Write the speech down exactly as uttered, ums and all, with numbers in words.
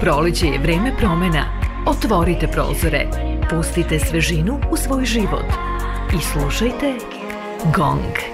Proleće je vreme promena. Otvorite prozore. Pustite svežinu u svoj život. I slušajte Gong.